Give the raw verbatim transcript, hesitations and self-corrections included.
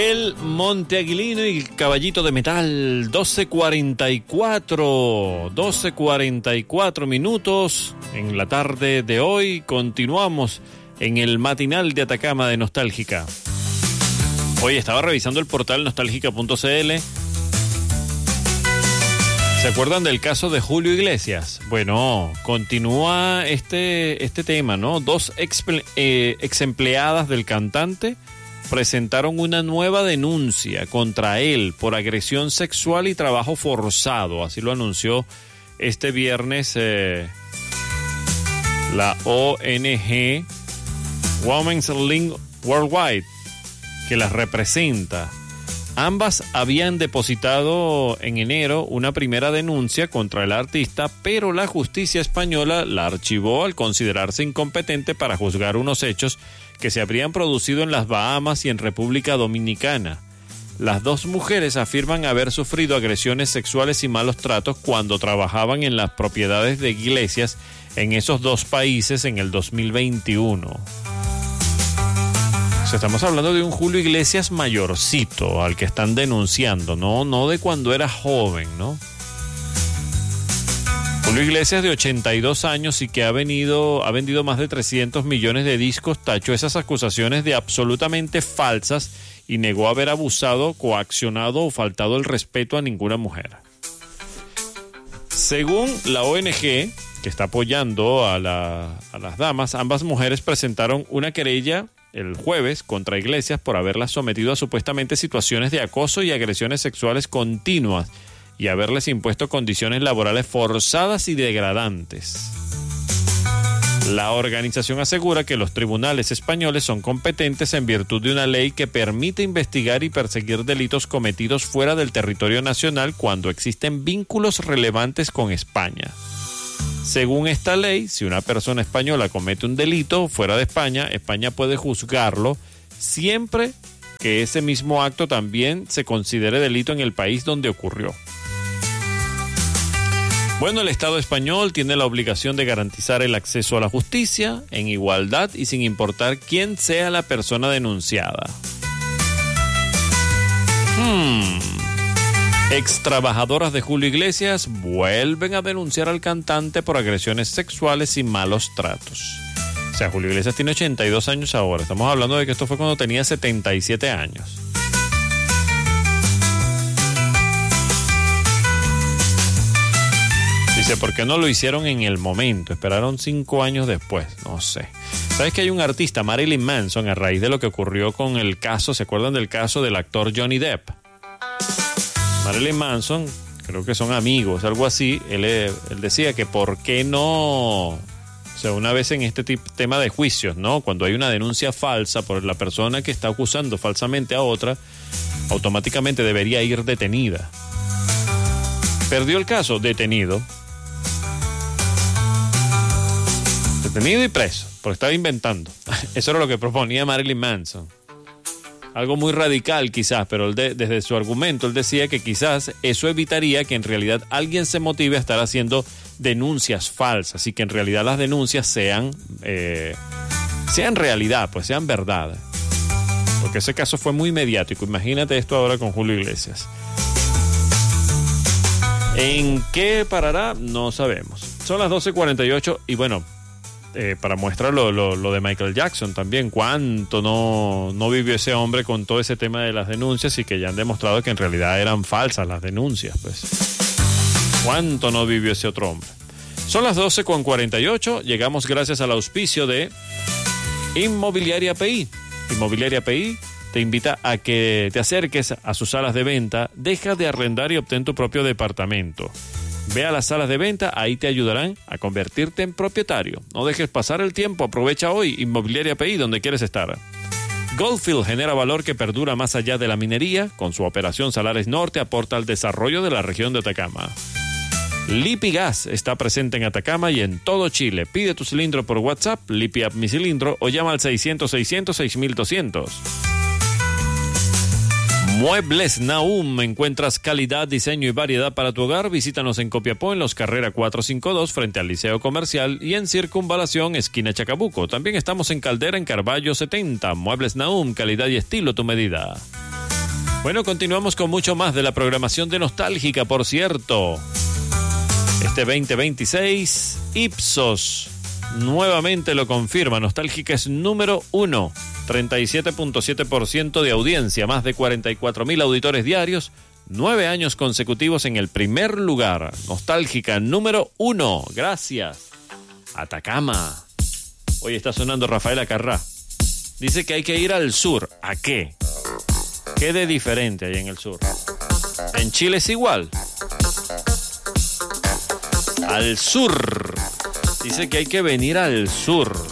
El Monteaguilino y el Caballito de Metal, doce cuarenta y cuatro, doce cuarenta y cuatro minutos en la tarde de hoy. Continuamos en el matinal de Atacama de Nostálgica. Hoy estaba revisando el portal nostálgica punto c l. ¿Se acuerdan del caso de Julio Iglesias? Bueno, continúa este, este tema, ¿no? Dos ex, eh, ex empleadas del cantante presentaron una nueva denuncia contra él por agresión sexual y trabajo forzado. Así lo anunció este viernes eh, la O N G Women's Link Worldwide, que las representa. Ambas habían depositado en enero una primera denuncia contra el artista, pero la justicia española la archivó al considerarse incompetente para juzgar unos hechos que se habrían producido en las Bahamas y en República Dominicana. Las dos mujeres afirman haber sufrido agresiones sexuales y malos tratos cuando trabajaban en las propiedades de iglesias en esos dos países en el dos mil veintiuno. O sea, estamos hablando de un Julio Iglesias mayorcito al que están denunciando, no, no de cuando era joven, ¿no? Julio Iglesias, de ochenta y dos años y que ha venido, ha vendido más de trescientos millones de discos, tachó esas acusaciones de absolutamente falsas y negó haber abusado, coaccionado o faltado el respeto a ninguna mujer. Según la O N G, que está apoyando a, la, a las damas, ambas mujeres presentaron una querella el jueves contra Iglesias por haberlas sometido a supuestamente situaciones de acoso y agresiones sexuales continuas y haberles impuesto condiciones laborales forzadas y degradantes. La organización asegura que los tribunales españoles son competentes en virtud de una ley que permite investigar y perseguir delitos cometidos fuera del territorio nacional cuando existen vínculos relevantes con España. Según esta ley, si una persona española comete un delito fuera de España, España puede juzgarlo siempre que ese mismo acto también se considere delito en el país donde ocurrió. Bueno, el Estado español tiene la obligación de garantizar el acceso a la justicia en igualdad y sin importar quién sea la persona denunciada. Hmm. Ex trabajadoras de Julio Iglesias vuelven a denunciar al cantante por agresiones sexuales y malos tratos. O sea, Julio Iglesias tiene ochenta y dos años ahora. Estamos hablando de que esto fue cuando tenía setenta y siete años. Dice, ¿por qué no lo hicieron en el momento? Esperaron cinco años después. No sé. ¿Sabes que hay un artista, Marilyn Manson, a raíz de lo que ocurrió con el caso? ¿Se acuerdan del caso del actor Johnny Depp? Marilyn Manson, creo que son amigos, algo así. Él, él decía que por qué no, o sea, una vez en este tipo, tema de juicios, ¿no? Cuando hay una denuncia falsa por la persona que está acusando falsamente a otra, automáticamente debería ir detenida. Perdió el caso, detenido. Detenido y preso, porque estaba inventando. Eso era lo que proponía Marilyn Manson. Algo muy radical quizás, pero él de, desde su argumento él decía que quizás eso evitaría que en realidad alguien se motive a estar haciendo denuncias falsas y que en realidad las denuncias sean, eh, sean realidad, pues sean verdad. Porque ese caso fue muy mediático. Imagínate esto ahora con Julio Iglesias. ¿En qué parará? No sabemos. Son las doce cuarenta y ocho y bueno, Eh, para mostrar lo, lo, lo de Michael Jackson también, cuánto no, no vivió ese hombre con todo ese tema de las denuncias y que ya han demostrado que en realidad eran falsas las denuncias, pues. Cuánto no vivió ese otro hombre. Son las doce con cuarenta y ocho, llegamos gracias al auspicio de Inmobiliaria P I. Inmobiliaria P I te invita a que te acerques a sus salas de venta, deja de arrendar y obtén tu propio departamento. Ve a las salas de venta, ahí te ayudarán a convertirte en propietario. No dejes pasar el tiempo, aprovecha hoy. Inmobiliaria P I, donde quieres estar. Goldfield genera valor que perdura más allá de la minería. Con su operación Salares Norte aporta al desarrollo de la región de Atacama. Lipigas está presente en Atacama y en todo Chile. Pide tu cilindro por WhatsApp, Lipi Up Mi Cilindro, o llama al seiscientos, seiscientos, seis mil doscientos. Muebles Nahum, encuentras calidad, diseño y variedad para tu hogar. Visítanos en Copiapó, en Los Carrera cuatrocientos cincuenta y dos, frente al Liceo Comercial, y en Circunvalación, esquina Chacabuco. También estamos en Caldera, en Carballo setenta. Muebles Nahum, calidad y estilo a tu medida. Bueno, continuamos con mucho más de la programación de Nostálgica, por cierto. Este veinte veintiséis, Ipsos nuevamente lo confirma. Nostálgica es número uno, treinta y siete punto siete por ciento de audiencia, más de cuarenta y cuatro mil auditores diarios, nueve años consecutivos en el primer lugar. Nostálgica número uno, gracias. Atacama. Hoy está sonando Rafael Acarrá. Dice que hay que ir al sur. ¿A qué? ¿Qué de diferente hay en el sur? En Chile es igual. Al sur. Dice que hay que venir al sur.